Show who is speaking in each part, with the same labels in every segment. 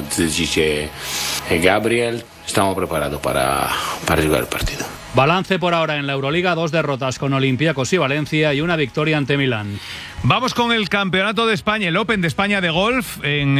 Speaker 1: dice Gabriel, estamos preparados para jugar el partido.
Speaker 2: Balance por ahora en la Euroliga: 2 derrotas con Olympiacos y Valencia y una victoria ante Milán.
Speaker 3: Vamos con el Campeonato de España, el Open de España de golf en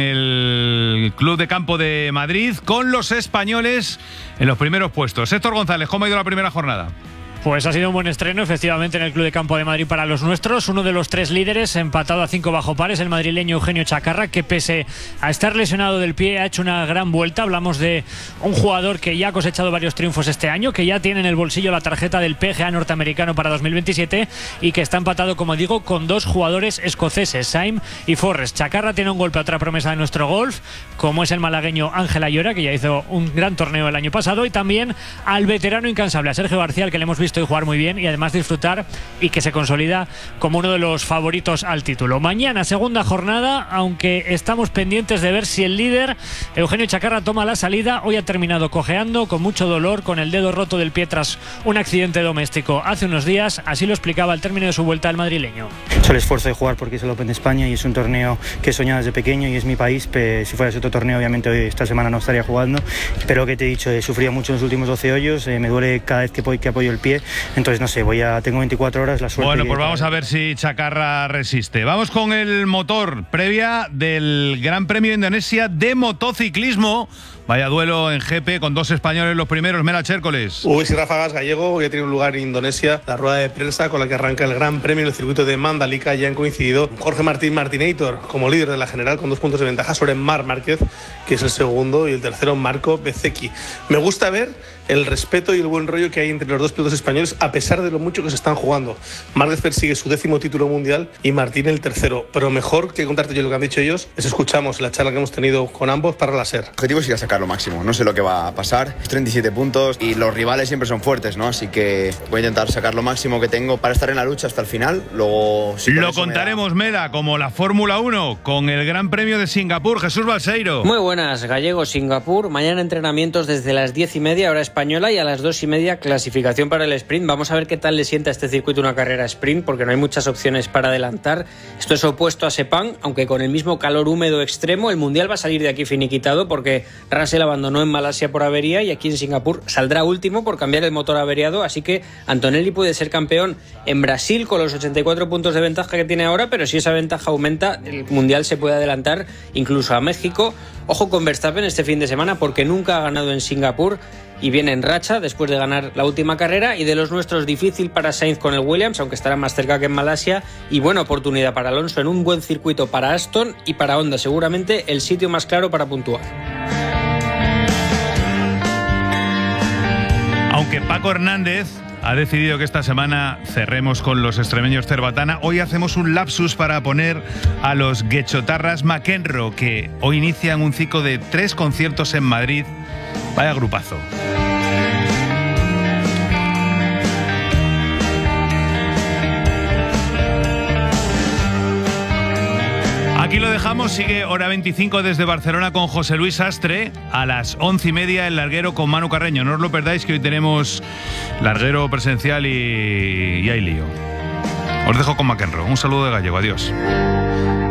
Speaker 3: el Club de Campo de Madrid, con los españoles en los primeros puestos. Héctor González, ¿cómo ha ido la primera jornada?
Speaker 4: Pues ha sido un buen estreno, efectivamente, en el Club de Campo de Madrid para los nuestros. Uno de los 3 líderes, empatado a 5 bajo pares, el madrileño Eugenio Chacarra, que pese a estar lesionado del pie, ha hecho una gran vuelta. Hablamos de un jugador que ya ha cosechado varios triunfos este año, que ya tiene en el bolsillo la tarjeta del PGA norteamericano para 2027 y que está empatado, como digo, con 2 jugadores escoceses, Syme y Forrest. Chacarra tiene un golpe a otra promesa de nuestro golf, como es el malagueño Ángel Ayora, que ya hizo un gran torneo el año pasado, y también al veterano incansable, a Sergio García, al que le hemos visto y jugar muy bien y además disfrutar, y que se consolida como uno de los favoritos al título. Mañana, segunda jornada, aunque estamos pendientes de ver si el líder Eugenio Chacarra toma la salida. Hoy ha terminado cojeando, con mucho dolor, con el dedo roto del pie tras un accidente doméstico hace unos días. Así lo explicaba al término de su vuelta al madrileño.
Speaker 5: Es el esfuerzo de jugar porque es el Open de España y es un torneo que he soñado desde pequeño y es mi país. Si fuera otro torneo, obviamente hoy, esta semana no estaría jugando, pero que te he dicho, he sufrido mucho en los últimos 12 hoyos, me duele cada vez que apoyo el pie. Entonces, no sé, tengo 24 horas, la suerte.
Speaker 3: Bueno, pues vamos a ver si Chacarra resiste. Vamos con el motor, previa del Gran Premio de Indonesia de motociclismo. Vaya duelo en GP con 2 españoles los primeros. Mera Chércoles.
Speaker 6: Luis y Ráfagas Gallego ya tiene un lugar en Indonesia. La rueda de prensa con la que arranca el Gran Premio en el circuito de Mandalika ya han coincidido Jorge Martín Martinator como líder de la general con 2 puntos de ventaja sobre Marc Márquez, que es el segundo, y el tercero Marco Bezzecchi. Me gusta ver el respeto y el buen rollo que hay entre los 2 pilotos españoles, a pesar de lo mucho que se están jugando. Márquez persigue su 10º título mundial y Martín el tercero, pero mejor que contarte yo lo que han dicho ellos, les escuchamos la charla que hemos tenido con ambos para la SER.
Speaker 7: El objetivo es ir a sacar lo máximo, no sé lo que va a pasar, 37 puntos y los rivales siempre son fuertes, ¿no? Así que voy a intentar sacar lo máximo que tengo para estar en la lucha hasta el final. Luego si
Speaker 3: lo contaremos, Mela, como la Fórmula 1 con el Gran Premio de Singapur. Jesús Balseiro.
Speaker 8: Muy buenas, Gallego, Singapur. Mañana entrenamientos desde las 10:30 hora española y a las 2:30 clasificación para el sprint. Vamos a ver qué tal le sienta a este circuito una carrera sprint, porque no hay muchas opciones para adelantar. Esto es opuesto a Sepang, aunque con el mismo calor húmedo extremo. El Mundial va a salir de aquí finiquitado porque Russell abandonó en Malasia por avería y aquí en Singapur saldrá último por cambiar el motor averiado, así que Antonelli puede ser campeón en Brasil con los 84 puntos de ventaja que tiene ahora, pero si esa ventaja aumenta, el Mundial se puede adelantar incluso a México. Ojo con Verstappen este fin de semana porque nunca ha ganado en Singapur y viene en racha después de ganar la última carrera. Y de los nuestros, difícil para Sainz con el Williams, aunque estará más cerca que en Malasia, y buena oportunidad para Alonso en un buen circuito para Aston y para Honda, seguramente el sitio más claro para puntuar.
Speaker 3: Aunque Paco Hernández ha decidido que esta semana cerremos con los extremeños Cerbatana, hoy hacemos un lapsus para poner a los guechotarras McEnroe, que hoy inician un ciclo de 3 conciertos en Madrid. Vaya grupazo. Aquí lo dejamos, sigue Hora 25 desde Barcelona con José Luis Astre, a las 11:30 el larguero con Manu Carreño. No os lo perdáis, que hoy tenemos larguero presencial y hay lío. Os dejo con McEnroe. Un saludo de Gallego, adiós.